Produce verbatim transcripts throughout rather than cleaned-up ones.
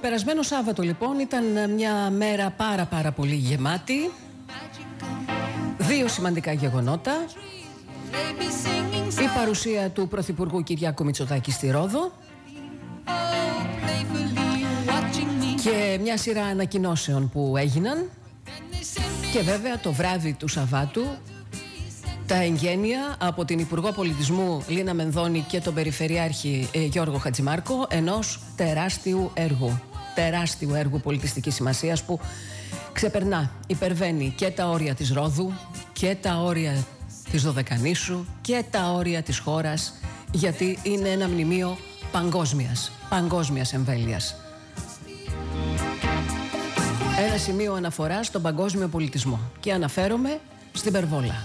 περασμένο Σάββατο λοιπόν ήταν μια μέρα πάρα πάρα πολύ γεμάτη. Δύο σημαντικά γεγονότα. Η παρουσία του Πρωθυπουργού Κυριάκου Μητσοτάκη στη Ρόδο και μια σειρά ανακοινώσεων που έγιναν. Και βέβαια το βράδυ του Σαββάτου τα εγγένεια από την Υπουργό Πολιτισμού Λίνα Μενδώνη και τον Περιφερειάρχη ε, Γιώργο Χατζημάρκο ενός τεράστιου έργου. Τεράστιου έργου πολιτιστικής σημασίας που ξεπερνά, υπερβαίνει και τα όρια της Ρόδου και τα όρια της Δωδεκανήσου και τα όρια της χώρας, γιατί είναι ένα μνημείο παγκόσμιας, παγκόσμιας εμβέλειας. Ένα σημείο αναφοράς στον παγκόσμιο πολιτισμό και αναφέρομαι στην Περβόλα.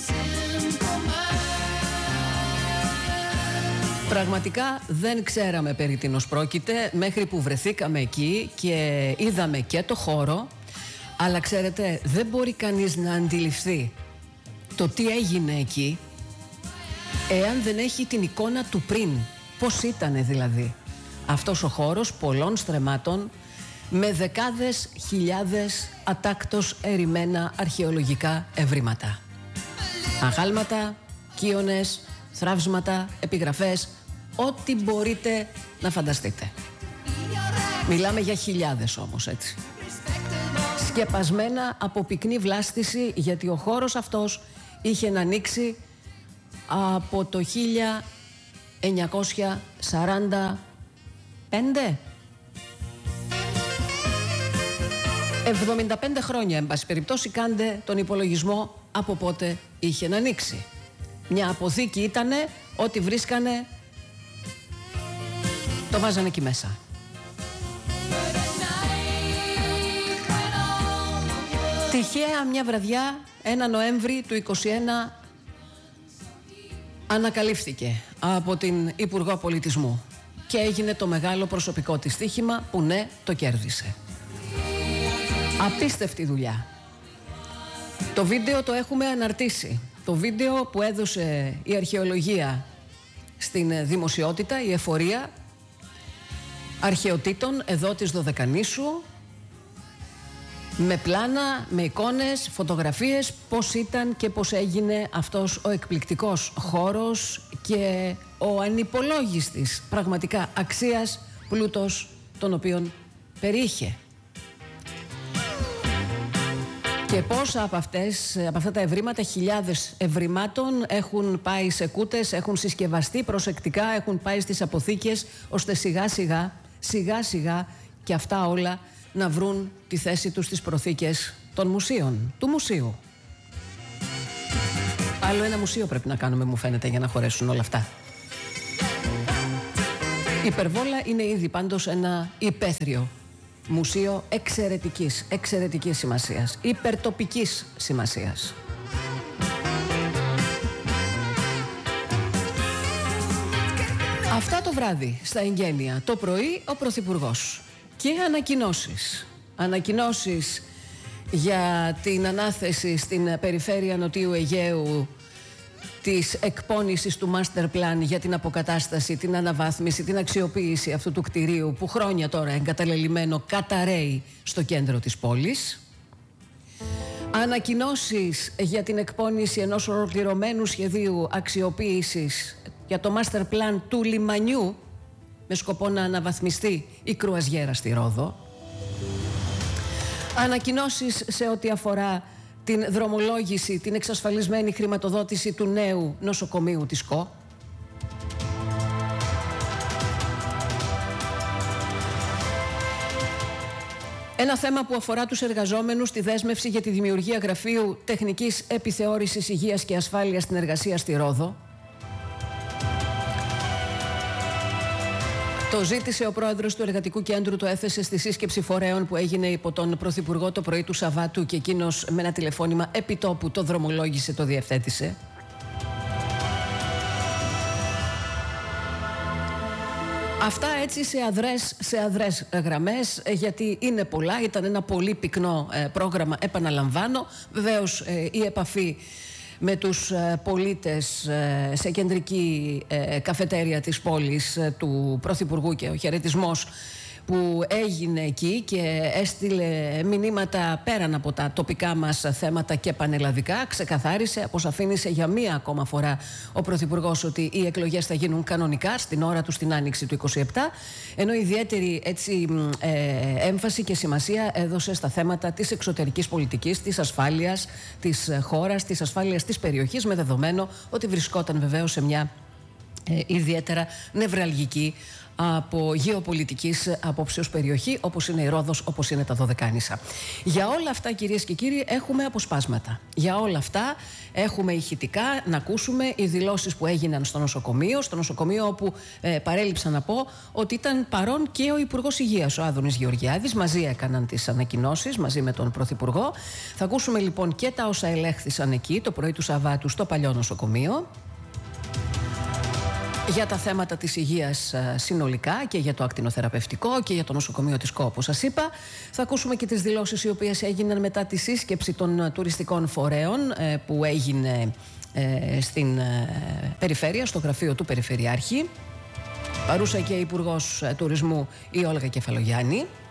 Πραγματικά δεν ξέραμε περί τίνος πρόκειται μέχρι που βρεθήκαμε εκεί και είδαμε και το χώρο, αλλά ξέρετε, δεν μπορεί κανείς να αντιληφθεί το τι έγινε εκεί εάν δεν έχει την εικόνα του πριν. Πώς ήτανε δηλαδή αυτός ο χώρος πολλών στρεμμάτων με δεκάδες χιλιάδες ατάκτως ερημένα αρχαιολογικά ευρήματα. Αγάλματα, κύονες, θραύσματα, επιγραφές, ό,τι μπορείτε να φανταστείτε. Μιλάμε για χιλιάδες όμως, έτσι. Σκεπασμένα από πυκνή βλάστηση, γιατί ο χώρος αυτός είχε να ανοίξει από το χίλια εννιακόσια σαράντα πέντε. εβδομήντα πέντε χρόνια, εν πάση περιπτώσει, κάντε τον υπολογισμό από πότε είχε να ανοίξει. Μια αποθήκη ήτανε, ό,τι βρίσκανε το βάζανε εκεί μέσα. Τυχαία μια βραδιά, ένα Νοέμβρη του είκοσι ένα, ανακαλύφθηκε από την Υπουργό Πολιτισμού και έγινε το μεγάλο προσωπικό της στοίχημα που ναι, το κέρδισε. Απίστευτη δουλειά. Το βίντεο το έχουμε αναρτήσει. Το βίντεο που έδωσε η αρχαιολογία στην δημοσιότητα, η εφορία αρχαιοτήτων εδώ της Δωδεκανήσου, με πλάνα, με εικόνες, φωτογραφίες, πώς ήταν και πώς έγινε αυτός ο εκπληκτικός χώρος και ο ανυπολόγιστης πραγματικά αξίας πλούτος τον οποίον περιείχε. Και πόσα από, αυτές, από αυτά τα ευρήματα, χιλιάδες ευρημάτων έχουν πάει σε κούτες, έχουν συσκευαστεί προσεκτικά, έχουν πάει στις αποθήκες, ώστε σιγά σιγά, σιγά σιγά και αυτά όλα να βρουν τη θέση τους στις προθήκες των μουσείων, του μουσείου. Άλλο ένα μουσείο πρέπει να κάνουμε, μου φαίνεται, για να χωρέσουν όλα αυτά. Η Περβόλα είναι ήδη πάντως ένα υπαίθριο μουσείο εξαιρετικής, εξαιρετικής σημασίας, υπερτοπικής σημασίας. Αυτά το βράδυ στα εγγένεια, το πρωί ο Πρωθυπουργός και ανακοινώσεις. Ανακοινώσεις για την ανάθεση στην περιφέρεια Νοτιού Αιγαίου της εκπώνησης του Master Plan για την αποκατάσταση, την αναβάθμιση, την αξιοποίηση αυτού του κτηρίου που χρόνια τώρα εγκαταλελειμμένο καταραίει στο κέντρο της πόλης. Ανακοινώσεις για την εκπώνηση ενός ολοκληρωμένου σχεδίου αξιοποίησης για το Master Plan του λιμανιού με σκοπό να αναβαθμιστεί η κρουαζιέρα στη Ρόδο. Ανακοινώσεις σε ό,τι αφορά την δρομολόγηση, την εξασφαλισμένη χρηματοδότηση του νέου νοσοκομείου της ΚΟ. Ένα θέμα που αφορά τους εργαζόμενους στη δέσμευση για τη δημιουργία γραφείου τεχνικής επιθεώρησης υγείας και ασφάλειας στην εργασία στη Ρόδο. Το ζήτησε ο πρόεδρος του Εργατικού Κέντρου, το έθεσε στη σύσκεψη φορέων που έγινε υπό τον Πρωθυπουργό το πρωί του Σαββάτου και εκείνος με ένα τηλεφώνημα επιτόπου το δρομολόγησε, το διευθέτησε. Αυτά έτσι σε αδρές, σε αδρές γραμμές, γιατί είναι πολλά, ήταν ένα πολύ πυκνό ε, πρόγραμμα, επαναλαμβάνω. Βεβαίως ε, η επαφή με τους πολίτες σε κεντρική καφετέρια της πόλης του Πρωθυπουργού και ο χαιρετισμός που που έγινε εκεί και έστειλε μηνύματα πέραν από τα τοπικά μας θέματα και πανελλαδικά. Ξεκαθάρισε, αποσαφήνισε για μία ακόμα φορά ο Πρωθυπουργός ότι οι εκλογές θα γίνουν κανονικά στην ώρα του στην Άνοιξη του είκοσι επτά, ενώ ιδιαίτερη έτσι, ε, έμφαση και σημασία έδωσε στα θέματα της εξωτερικής πολιτικής, της ασφάλειας της χώρας, της ασφάλειας της περιοχής, με δεδομένο ότι βρισκόταν βεβαίως σε μια ε, ιδιαίτερα νευραλγική από γεωπολιτικής απόψεως περιοχή, όπως είναι η Ρόδος, όπως είναι τα Δωδεκάνησα. Για όλα αυτά, κυρίες και κύριοι, έχουμε αποσπάσματα. Για όλα αυτά έχουμε ηχητικά να ακούσουμε οι δηλώσεις που έγιναν στο νοσοκομείο, στο νοσοκομείο όπου ε, παρέλειψα να πω ότι ήταν παρόν και ο Υπουργός Υγείας, ο Άδωνης Γεωργιάδης, μαζί έκαναν τις ανακοινώσεις, μαζί με τον Πρωθυπουργό. Θα ακούσουμε λοιπόν και τα όσα ελέγχθησαν εκεί το πρωί του Σαββάτου στο παλιό νοσοκομείο, για τα θέματα της υγείας συνολικά και για το ακτινοθεραπευτικό και για το νοσοκομείο της ΚΟ, όπως σας είπα. Θα ακούσουμε και τις δηλώσεις οι οποίες έγιναν μετά τη σύσκεψη των τουριστικών φορέων που έγινε στην περιφέρεια, στο γραφείο του Περιφερειάρχη. Παρούσα και η Υπουργός Τουρισμού, η Όλγα Κεφαλογιάννη.